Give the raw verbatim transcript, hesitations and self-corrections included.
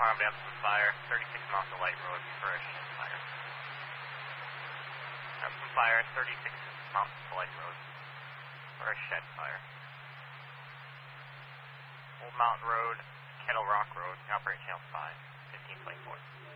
we have some fire, thirty-six Mountain Light Road for a shed fire. Have some fire, thirty-six Mountain Light Road for a shed fire. Old Mountain Road, Kettle Rock Road, operate channel five, fifteen twenty-four.